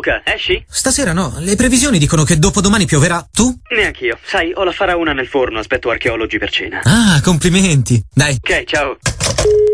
Luca, esci? Stasera no, le previsioni dicono che dopodomani pioverà. Tu? Neanch'io. Sai, ho la faraona nel forno, aspetto archeologi per cena. Ah, complimenti. Dai. Ok, ciao.